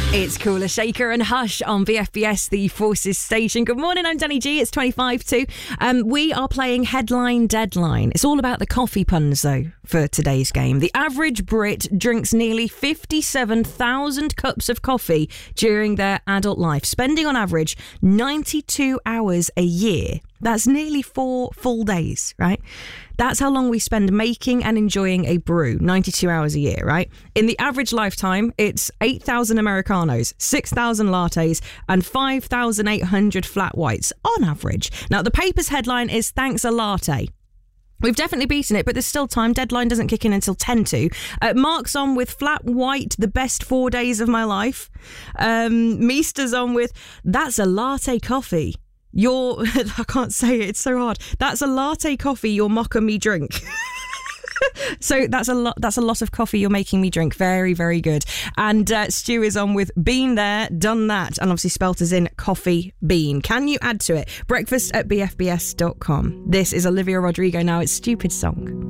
It's Cooler Shaker and Hush on BFBS, the Forces station. Good morning, I'm Danny G. It's 25 to. We are playing Headline Deadline. It's all about the coffee puns, though, for today's game. The average Brit drinks nearly 57,000 cups of coffee during their adult life, spending on average 92 hours a year. That's nearly 4 full days, right? That's how long we spend making and enjoying a brew, 92 hours a year, right? In the average lifetime, it's 8,000 Americanos, 6,000 lattes, and 5,800 flat whites on average. Now, the paper's headline is Thanks a Latte. We've definitely beaten it, but there's still time. Deadline doesn't kick in until 10 to. Mark's on with Flat White, the best 4 days of my life. Meester's on with That's a Latte Coffee. I can't say it, it's so hard. That's a latte coffee you're mocking me drink. So that's a lot of coffee you're making me drink. Very, very good. And Stu is on with Been There, Done That, and obviously spelt as in coffee bean. Can you add to it? Breakfast at bfbs.com. This is Olivia Rodrigo now. It's Stupid Song.